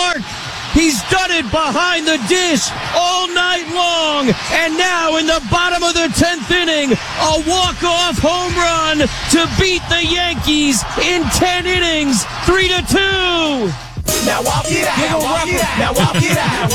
Park. He's done it behind the dish all night long. And now in the bottom of the 10th inning, a walk-off home run to beat the Yankees in 10 innings, 3-2. Now walk it out. Now walk it out. Now walk it out.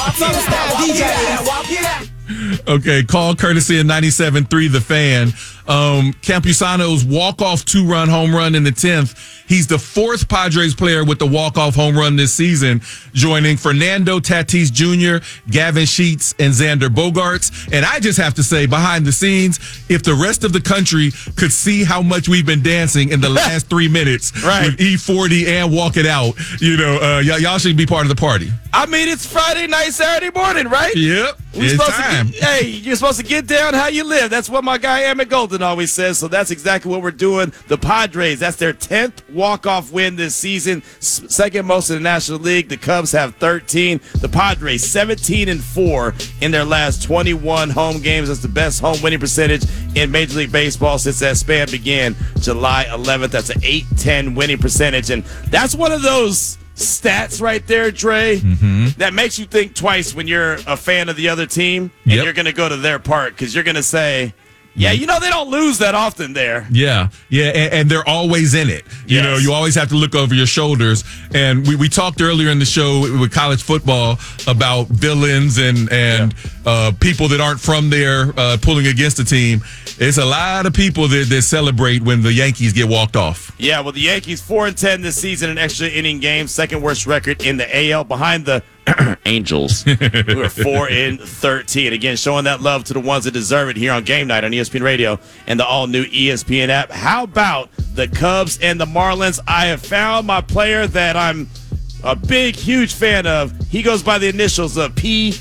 Now walk it out. Okay, call courtesy of 97.3 The Fan. Campusano's walk-off two-run home run in the 10th. He's the fourth Padres player with the walk-off home run this season, joining Fernando Tatis Jr., Gavin Sheets, and Xander Bogaerts. And I just have to say, behind the scenes, if the rest of the country could see how much we've been dancing in the last 3 minutes with E40 and Walk It Out, y'all should be part of the party. I mean, it's Friday night, Saturday morning, right? Yep. It's time. You're supposed to get down how you live. That's what my guy Emmett Golden always says. So that's exactly what we're doing. The Padres, that's their 10th walk-off win this season, second most in the National League. The Cubs have 13. The Padres 17-4 in their last 21 home games. That's the best home winning percentage in Major League Baseball since that span began July 11th. That's an .810 winning percentage, and that's one of those stats right there, Dre, that makes you think twice when you're a fan of the other team and you're going to go to their park because you're going to say, yeah, they don't lose that often there. Yeah, and they're always in it. You know, you always have to look over your shoulders. And we talked earlier in the show with college football about villains and people that aren't from there pulling against the team. It's a lot of people that celebrate when the Yankees get walked off. Yeah, well, the Yankees 4-10 this season in extra inning games, second worst record in the AL behind the Angels, who are 4-13. Again, showing that love to the ones that deserve it here on Game Night on ESPN Radio and the all-new ESPN app. How about the Cubs and the Marlins? I have found my player that I'm a big, huge fan of. He goes by the initials of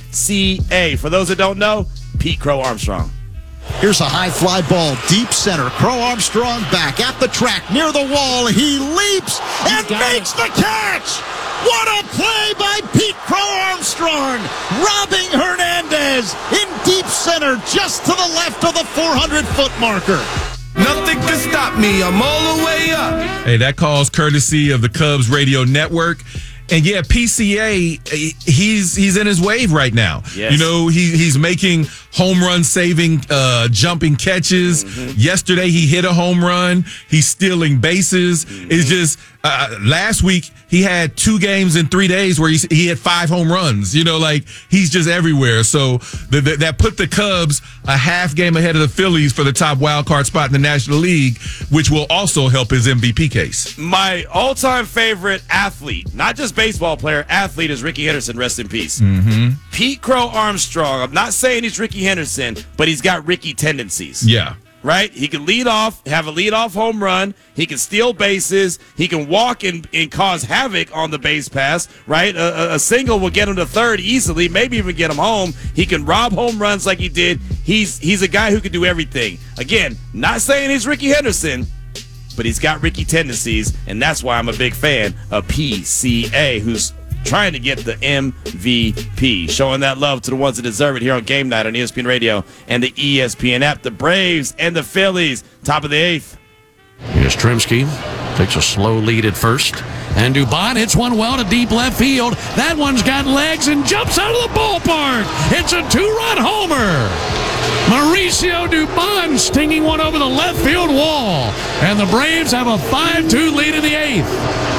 PCA. For those that don't know, Pete Crow Armstrong. Here's a high fly ball, deep center. Crow Armstrong back at the track, near the wall. He leaps and makes the catch. What a play by Pete Crow Armstrong, robbing Hernandez in deep center, just to the left of the 400-foot marker. Nothing can stop me. I'm all the way up. Hey, that call's courtesy of the Cubs radio network. And yeah, PCA, he's in his wave right now. Yes. He's making home run saving, jumping catches. Yesterday he hit a home run. He's stealing bases. It's just last week he had 2 games in 3 days where he had 5 home runs. He's just everywhere. So that put the Cubs a half game ahead of the Phillies for the top wild card spot in the National League, which will also help his MVP case. My all-time favorite athlete, not just baseball player, athlete, is Ricky Henderson. Rest in peace. Pete Crow Armstrong. I'm not saying he's Ricky Henderson, but he's got Ricky tendencies. Yeah. Right? He can lead off, have a lead-off home run. He can steal bases. He can walk and cause havoc on the base pass, right? A single will get him to third easily, maybe even get him home. He can rob home runs like he did. He's a guy who can do everything. Again, not saying he's Ricky Henderson, but he's got Ricky tendencies, and that's why I'm a big fan of PCA, who's trying to get the MVP. Showing that love to the ones that deserve it here on Game Night on ESPN Radio and the ESPN app. The Braves and the Phillies, top of the 8th. Here's Trimsky, takes a slow lead at first. And Dubon hits one well to deep left field. That one's got legs and jumps out of the ballpark. It's a 2-run homer. Mauricio Dubon stinging one over the left field wall. And the Braves have a 5-2 lead in the 8th.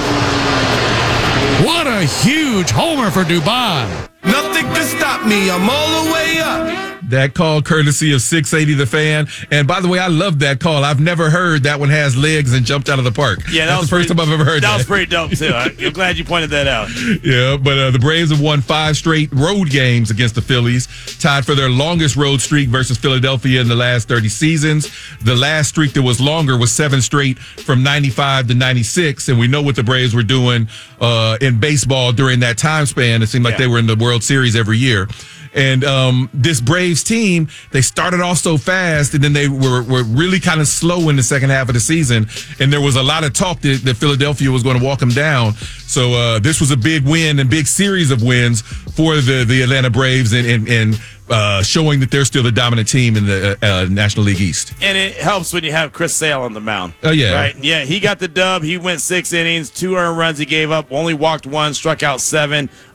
What a huge homer for Dubon. Nothing can stop me. I'm all the way up. That call courtesy of 680 The Fan. And by the way, I love that call. I've never heard that one has legs and jumped out of the park. Yeah, that's the first time I've ever heard that. That was pretty dope, too. I'm glad you pointed that out. Yeah, but the Braves have won 5 straight road games against the Phillies, tied for their longest road streak versus Philadelphia in the last 30 seasons. The last streak that was longer was 7 straight from 95 to 96, and we know what the Braves were doing in baseball during that time span. It seemed like they were in the World Series every year. And this Braves team, they started off so fast, and then they were really kind of slow in the second half of the season. And there was a lot of talk that Philadelphia was going to walk them down. So this was a big win and big series of wins for the Atlanta Braves and showing that they're still the dominant team in the National League East. And it helps when you have Chris Sale on the mound. Oh, yeah. Right? Yeah, he got the dub. He went 6 innings, 2 earned runs he gave up, only walked 1, struck out 7.